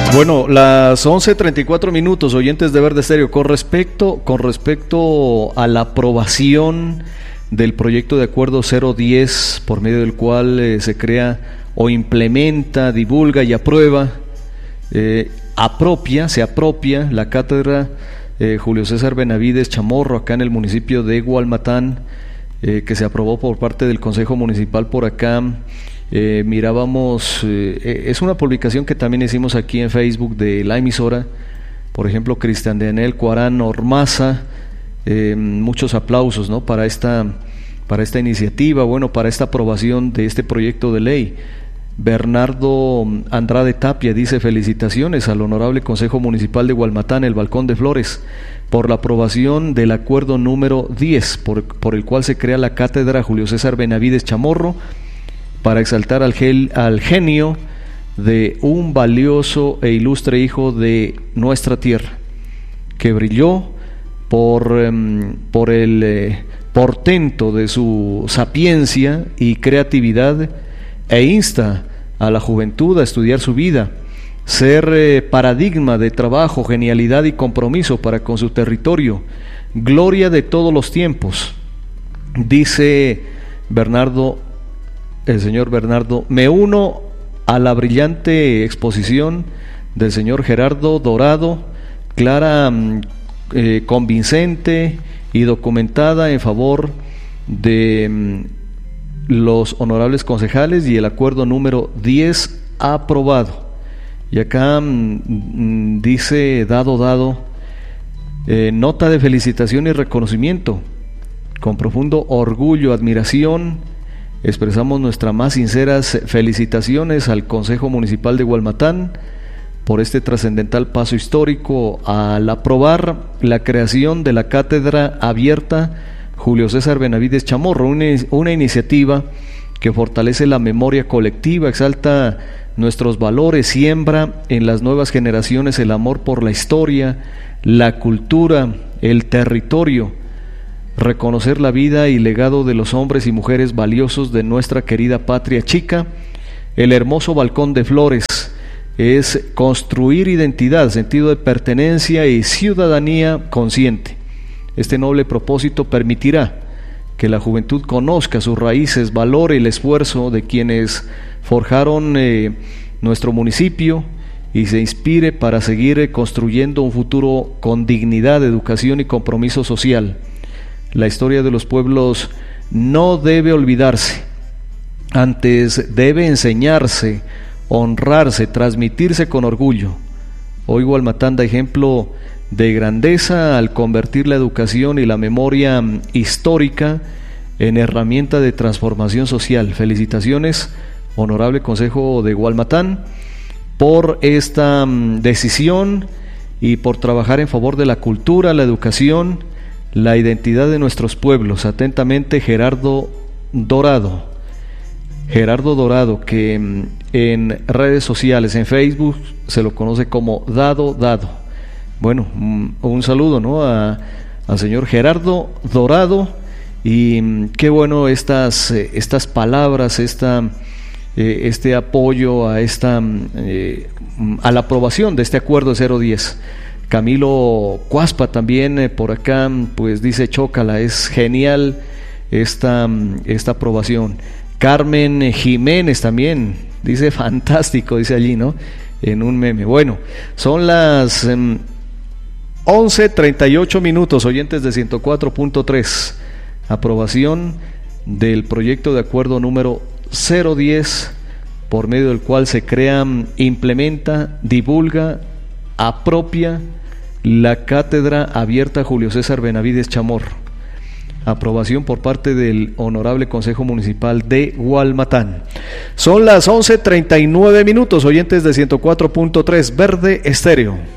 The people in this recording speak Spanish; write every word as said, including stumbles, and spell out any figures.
Bueno, las once treinta y cuatro minutos, oyentes de Verde Estéreo, con respecto, con respecto a la aprobación del proyecto de acuerdo cero diez, por medio del cual eh, se crea o implementa, divulga y aprueba, eh, apropia, se apropia la cátedra eh, Julio César Benavides Chamorro, acá en el municipio de Gualmatán, eh, que se aprobó por parte del Consejo Municipal por acá. Eh, mirábamos, eh, es una publicación que también hicimos aquí en Facebook de la emisora, por ejemplo, Cristian Daniel Cuarán Ormaza, eh, muchos aplausos, ¿no?, para esta, para esta iniciativa, bueno, para esta aprobación de este proyecto de ley. Bernardo Andrade Tapia dice: felicitaciones al honorable Consejo Municipal de Gualmatán, el Balcón de Flores, por la aprobación del acuerdo número diez, por, por el cual se crea la cátedra Julio César Benavides Chamorro, para exaltar al, gel, al genio de un valioso e ilustre hijo de nuestra tierra, que brilló por, um, por el eh, portento de su sapiencia y creatividad, e insta a la juventud a estudiar su vida, ser eh, paradigma de trabajo, genialidad y compromiso para con su territorio, gloria de todos los tiempos. Dice Bernardo el señor Bernardo: me uno a la brillante exposición del señor Gerardo Dorado, clara, eh, convincente y documentada en favor de mm, los honorables concejales, y el acuerdo número diez aprobado. Y acá mm, dice Dado Dado, eh, nota de felicitación y reconocimiento. Con profundo orgullo, admiración, expresamos nuestras más sinceras felicitaciones al Consejo Municipal de Gualmatán por este trascendental paso histórico al aprobar la creación de la Cátedra Abierta Julio César Benavides Chamorro, una, una iniciativa que fortalece la memoria colectiva, exalta nuestros valores, siembra en las nuevas generaciones el amor por la historia, la cultura, el territorio, reconocer la vida y legado de los hombres y mujeres valiosos de nuestra querida patria chica. El hermoso Balcón de Flores es construir identidad, sentido de pertenencia y ciudadanía consciente. Este noble propósito permitirá que la juventud conozca sus raíces, valore el esfuerzo de quienes forjaron eh, nuestro municipio y se inspire para seguir construyendo un futuro con dignidad, educación y compromiso social. La historia de los pueblos no debe olvidarse, antes debe enseñarse, honrarse, transmitirse con orgullo. Hoy Gualmatán da ejemplo de grandeza al convertir la educación y la memoria histórica en herramienta de transformación social. Felicitaciones, honorable Consejo de Gualmatán, por esta decisión y por trabajar en favor de la cultura, la educación, la identidad de nuestros pueblos. Atentamente, Gerardo Dorado. Gerardo Dorado, que en redes sociales, en Facebook, se lo conoce como Dado Dado. Bueno, un saludo, ¿no?, a, al señor Gerardo Dorado, y qué bueno estas, estas palabras, esta, eh, este apoyo a, esta, eh, a la aprobación de este acuerdo cero diez. Camilo Cuaspa también eh, por acá, pues dice: chócala, es genial esta, esta aprobación. Carmen Jiménez también dice: fantástico, dice allí, ¿no?, en un meme. Bueno, son las um, once treinta y ocho minutos, oyentes de ciento cuatro punto tres. Aprobación del proyecto de acuerdo número cero diez, por medio del cual se crea, implementa, divulga, apropia la Cátedra Abierta Julio César Benavides Chamorro. Aprobación por parte del honorable Consejo Municipal de Gualmatán. Son las once treinta y nueve minutos, oyentes de ciento cuatro punto tres Verde Estéreo.